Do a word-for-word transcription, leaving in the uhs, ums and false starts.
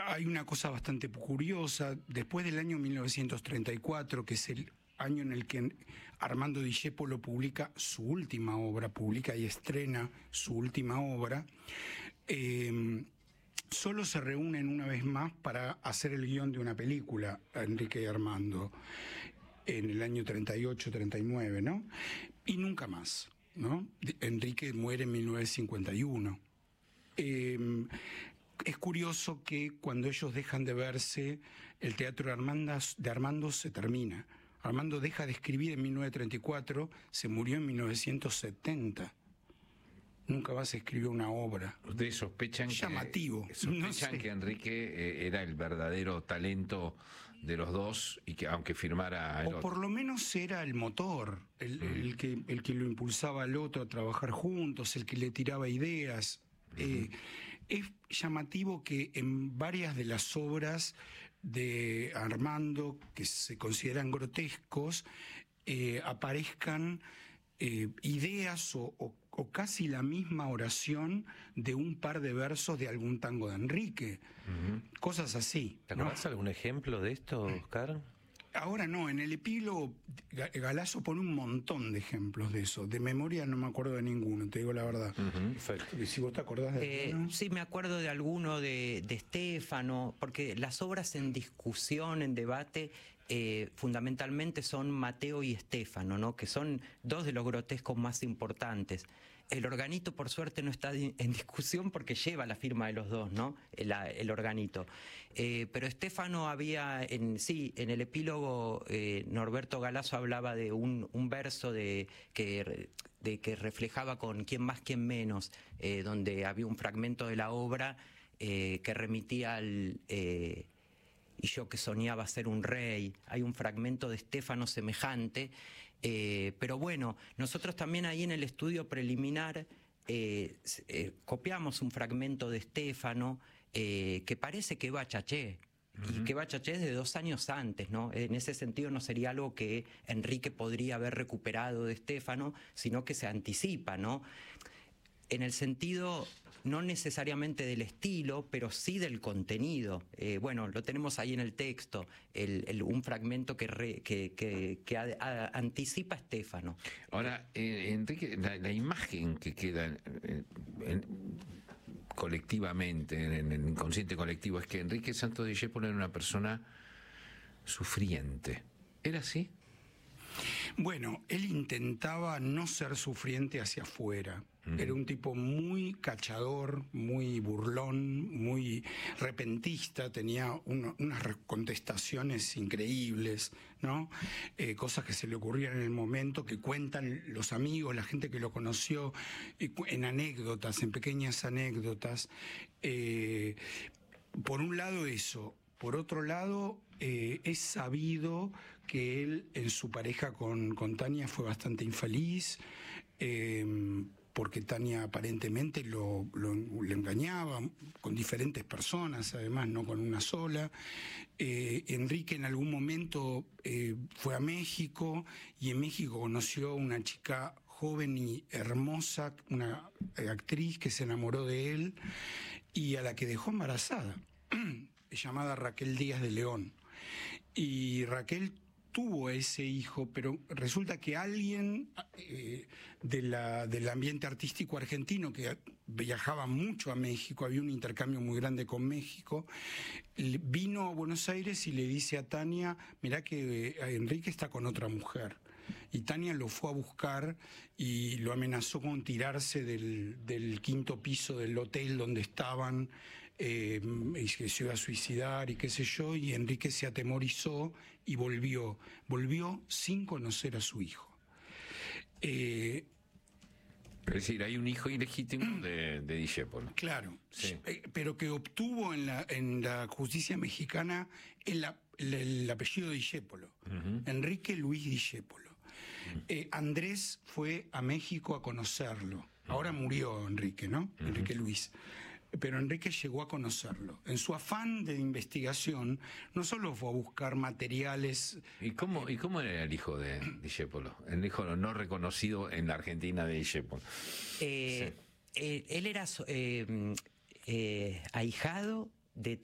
hay una cosa bastante curiosa. Después del año mil novecientos treinta y cuatro, que es el año en el que Armando Discépolo publica su última obra, publica y estrena su última obra, eh, solo se reúnen una vez más para hacer el guión de una película, Enrique y Armando, en el año treinta y ocho, treinta y nueve, ¿no? Y nunca más, ¿no? Enrique muere en mil novecientos cincuenta y uno. Eh, es curioso que cuando ellos dejan de verse, el teatro de Armando, de Armando se termina. Armando deja de escribir en mil novecientos treinta y cuatro, se murió en mil novecientos setenta. Nunca más escribió una obra. Ustedes sospechan, llamativo. Que, sospechan no sé. que Enrique eh, era el verdadero talento de los dos y que aunque firmara el o otro. por lo menos era el motor, el, mm. el, que, el que lo impulsaba al otro a trabajar juntos, el que le tiraba ideas. Uh-huh. Eh, es llamativo que en varias de las obras de Armando, que se consideran grotescos, eh, aparezcan eh, ideas o, o, o casi la misma oración de un par de versos de algún tango de Enrique. Uh-huh. Cosas así. ¿Te acordás ¿no? algún ejemplo de esto, Oscar? Ahora no, en el epílogo Galasso pone un montón de ejemplos de eso. De memoria no me acuerdo de ninguno, te digo la verdad. Uh-huh. Perfecto. ¿Y si vos te acordás de eh, Sí, me acuerdo de alguno de, de Stefano, porque las obras en discusión, en debate, eh, fundamentalmente son Mateo y Stefano, ¿no? Que son dos de los grotescos más importantes. El organito, por suerte, no está en discusión porque lleva la firma de los dos, ¿no? El, el organito. Eh, pero Stefano había, en, sí, en el epílogo, eh, Norberto Galasso hablaba de un, un verso de que, de que reflejaba con quién más, quién menos, eh, donde había un fragmento de la obra eh, que remitía al... Eh, y yo que soñaba ser un rey. Hay un fragmento de Stefano semejante, eh, pero bueno, nosotros también ahí en el estudio preliminar eh, eh, copiamos un fragmento de Stefano eh, que parece que va a Chaché, uh-huh. y que va a Chaché de dos años antes, ¿no? En ese sentido no sería algo que Enrique podría haber recuperado de Stefano, sino que se anticipa, ¿no? En el sentido no necesariamente del estilo, pero sí del contenido. Eh, bueno, lo tenemos ahí en el texto, el, el, un fragmento que, re, que, que, que a, a, anticipa a Stefano. Ahora, eh, Enrique, la, la imagen que queda en, en, colectivamente, en el inconsciente colectivo, es que Enrique Santos Discépolo era una persona sufriente. ¿Era así? Bueno, él intentaba no ser sufriente hacia afuera. Uh-huh. Era un tipo muy cachador, muy burlón, muy repentista, tenía uno, unas contestaciones increíbles, ¿no? Eh, cosas que se le ocurrían en el momento, que cuentan los amigos, la gente que lo conoció, en anécdotas, en pequeñas anécdotas. Eh, por un lado eso. Por otro lado, eh, es sabido que él en su pareja con, con Tania fue bastante infeliz, eh, porque Tania aparentemente lo, lo, lo engañaba con diferentes personas, además no con una sola. Eh, Enrique en algún momento eh, fue a México y en México conoció a una chica joven y hermosa, una actriz que se enamoró de él y a la que dejó embarazada, llamada Raquel Díaz de León. Y Raquel tuvo ese hijo, pero resulta que alguien eh, de la, del ambiente artístico argentino, que viajaba mucho a México, había un intercambio muy grande con México, vino a Buenos Aires y le dice a Tania, mirá que eh, Enrique está con otra mujer. Y Tania lo fue a buscar y lo amenazó con tirarse del, del quinto piso del hotel donde estaban, eh, y que se iba a suicidar y qué sé yo, y Enrique se atemorizó y volvió, volvió sin conocer a su hijo. Eh, Es decir, hay un hijo ilegítimo de, de Discépolo. Claro, sí. Pero que obtuvo en la, en la justicia mexicana el, el, el apellido de Discépolo, uh-huh. Enrique Luis Discépolo. Uh-huh. Eh, Andrés fue a México a conocerlo. Ahora murió Enrique, ¿no? Uh-huh. Enrique Luis. Pero Enrique llegó a conocerlo. En su afán de investigación, no solo fue a buscar materiales... ¿Y cómo, y cómo era el hijo de Discépolo? El hijo no reconocido en la Argentina de Discépolo. Eh, sí. eh, él era eh, eh, ahijado de